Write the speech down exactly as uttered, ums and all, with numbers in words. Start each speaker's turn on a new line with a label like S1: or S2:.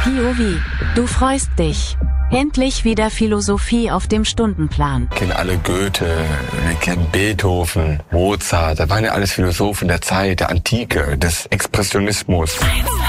S1: P O V. Du freust dich. Endlich wieder Philosophie auf dem Stundenplan.
S2: Wir kennen alle Goethe, wir kennen Beethoven, Mozart. Da waren ja alles Philosophen der Zeit, der Antike, des Expressionismus.